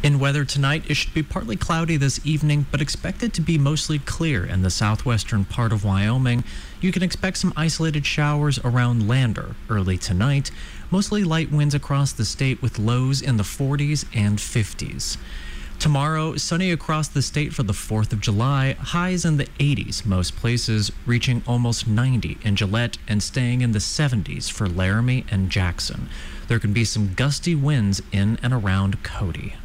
In weather tonight, it should be partly cloudy this evening, but expected to be mostly clear in the southwestern part of Wyoming. You can expect some isolated showers around Lander early tonight. Mostly light winds across the state with lows in the 40s and 50s. Tomorrow, sunny across the state for the 4th of July, highs in the 80s most places, reaching almost 90 in Gillette and staying in the 70s for Laramie and Jackson. There can be some gusty winds in and around Cody.